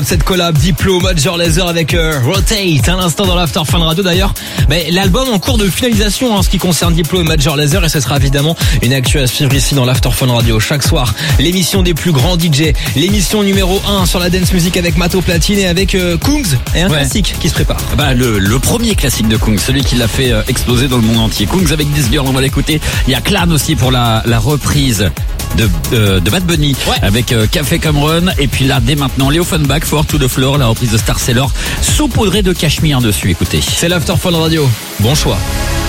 Cette collab Diplo, Major Lazer avec Rotate, à l'instant dans l'After Fun Radio d'ailleurs. L'album en cours de finalisation en ce qui concerne Diplo et Major Lazer, et ce sera évidemment une actu à suivre ici dans l'After Fun Radio. Chaque soir, l'émission des plus grands DJ, l'émission numéro 1 sur la dance music avec Mato Platine et avec Kungs, et un classique qui se prépare. Le premier classique de Kungs, celui qui l'a fait exploser dans le monde entier. Kungs avec This Girl, on va l'écouter. Il y a Clan aussi pour la reprise de Bad Bunny avec Café Cameron, et puis là dès maintenant Léo Funback, Four to the Floor, la reprise de Star Sailor saupoudrée de cachemire dessus. Écoutez, c'est l'After Fun Radio, bon choix.